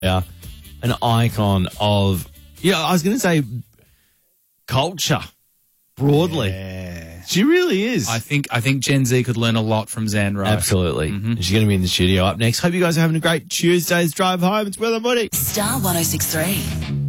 Yeah, an icon of, I was going to say culture broadly. Yeah. She really is. I think Gen Z could learn a lot from Zan Rowe. Absolutely. And she's going to be in the studio up next. Hope you guys are having a great Tuesday's drive home. It's Will and Woody. Star 106.3.